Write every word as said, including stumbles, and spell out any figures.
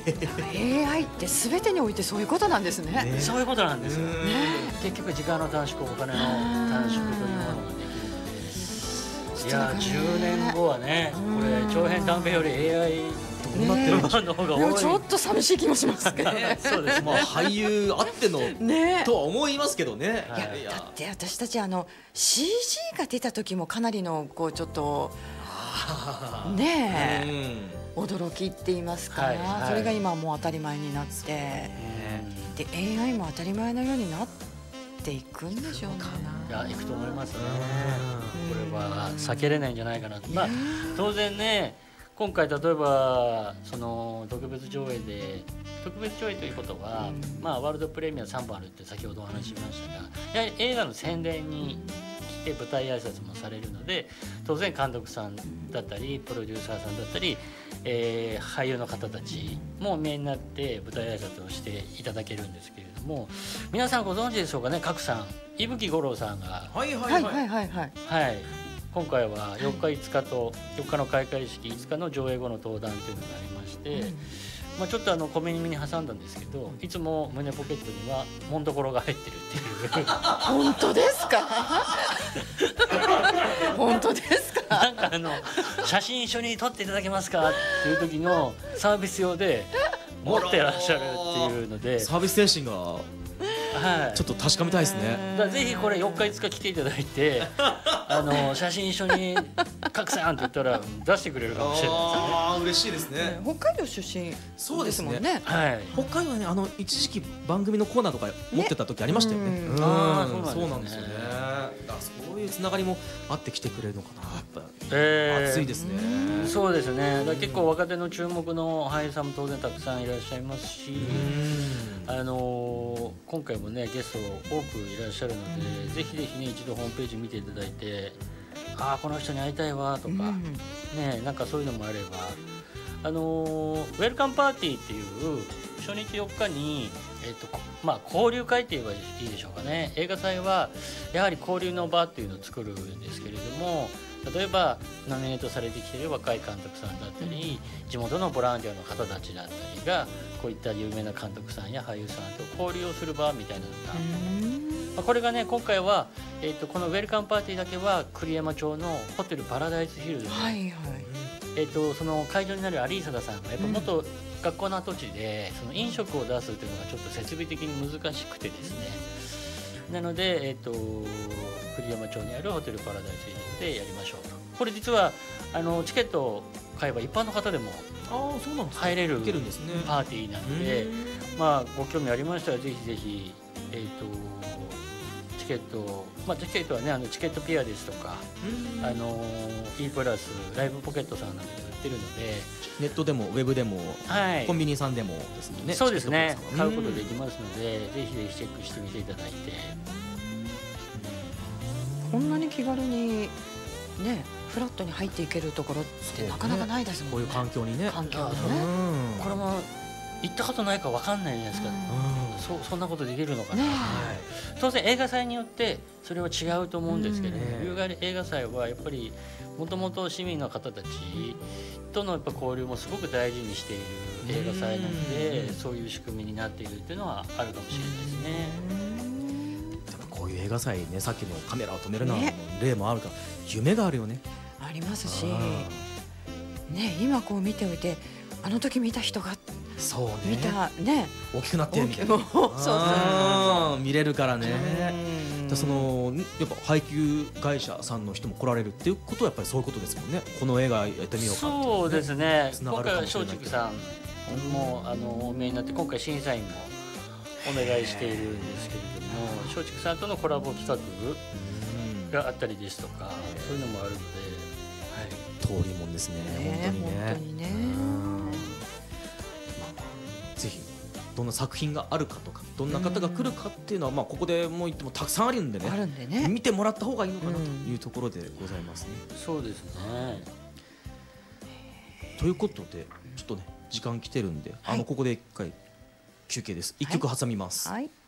エーアイ って全てにおいてそういうことなんですね。 ねそういうことなんですよ。 ね結局時間の短縮、お金の短縮というものができるので、いやじゅうねんごはね、これ長編短編より エーアイどうなってるんでしょう。 の方がいや多い。 ちょっと寂しい気もしますね。 そうですね。 まあ俳優あってのねとは思いますけどね。 はいいやだって私たちあの シージー が出た時もかなりのこうちょっとねえ、驚きって言いますか、 はいはいそれが今はもう当たり前になってで エーアイ も当たり前のようになっていくんでしょうね。 いや行くと思いますね。これは避けれないんじゃないかなと。まあ当然ね、今回例えばその特別上映で特別上映ということは、うん、まあワールドプレミアさんぼんあるって先ほどお話ししましたが、やはり映画の宣伝に来て舞台挨拶もされるので、当然監督さんだったりプロデューサーさんだったり、えー、俳優の方たちもお見えになって舞台挨拶をしていただけるんですけれども、皆さんご存知でしょうかね、賀来さん、伊吹五郎さんがはいはいはいはいはいはいはい今回はよっかいつかとよっかの開会式、いつかの上映後の登壇というのがありまして、うん、まあ、ちょっとあの小耳に挟んだんですけど、いつも胸ポケットにはもんどころが入ってるっていう本当ですか本当ですかなんかあの写真一緒に撮っていただけますかっていう時のサービス用で持ってらっしゃるっていうので、 サービス精神がはい、ちょっと確かめたいですね。 だからぜひこれよっかいつか来ていただいてあの写真一緒に「賀来さん」って言ったら出してくれるかもしれないですね。 ああ嬉しいですね。 北海道出身ですもんね。 はい、 北海道はね、あの一時期番組のコーナーとか持ってた時ありましたよね。 うん、あそうなんですよね。だそういうつながりもあってきてくれるのかな。やっぱ、 えー、 熱いですね。 そうですね。だ結構若手の注目の俳優さんも当然たくさんいらっしゃいますし、あのー、今回もねゲスト多くいらっしゃるので、ぜひぜひね一度ホームページ見ていただいて、ああこの人に会いたいわとか、ね、なんかそういうのもあれば、あのー、ウェルカムパーティーっていう初日よっかに、えーとまあ、交流会って言えばいいでしょうかね。映画祭はやはり交流の場っていうのを作るんですけれども、例えばノミネートされてきている若い監督さんだったり、地元のボランティアの方たちだったりがこういった有名な監督さんや俳優さんと交流をする場みたいなのがあった、まあ、これがね今回は、えーとこのウェルカムパーティーだけは栗山町のホテルパラダイスヒルズで、はいはい、えーとその会場になる有井貞さんがやっぱ元学校の跡地でその飲食を出すというのがちょっと設備的に難しくてですね、なので、えーと栗山町にあるホテルパラダイスヒルズでやりましょうと。これ実はあのチケットを買えば一般の方でも入れるパーティーなので、まあご興味ありましたらぜひぜひ、えーとチケット、まあ、チケットはねあのチケットピアですとか、あの E プラスライブポケットさんなんかで売ってるので、 ネットでもウェブでも、はい、コンビニさんでもですね。 そうですね、買うことできますので、ぜひぜひチェックしてみていただいて、 こんなに気軽にねフラットに入っていけるところってなかなかないですもんね。 こういう環境にね。 環境でね。 これも行ったことないか分かんないじゃないですか。そ, そんなことできるのかな、ね、当然映画祭によってそれは違うと思うんですけれども、夕張映画祭はやっぱりもともと市民の方たちとのやっぱ交流もすごく大事にしている映画祭なので、そういう仕組みになっているっていうのはあるかもしれないですね。 こういう映画祭ね、さっきのカメラを止めるなの例もあるから、夢があるよね。 ありますしね、今こう見ておいてあの時見た人がそうね、 見たね大きくなってるみたいな、そうそう見れるからね。そのやっぱ配給会社さんの人も来られるっていうことはやっぱりそういうことですもんね。この映画やってみようかっていう、ね、 そうですね。今回は松竹さんもあのお見えになって、今回審査員もお願いしているんですけれども、松竹さんとのコラボ企画があったりですとか、そういうのもあるので、 はい、通りもんですね。 ね、本当にね。本当にね。 ぜひどんな作品があるかとか、どんな方が来るかっていうのは、まあここでもう言ってもたくさんあるんでね、 あるんでね、 見てもらった方がいいのかなというところでございますね。 そうですね。 ということでちょっとね時間来てるんで、はい、あのここで一回休憩です。一曲挟みます。 はいはい。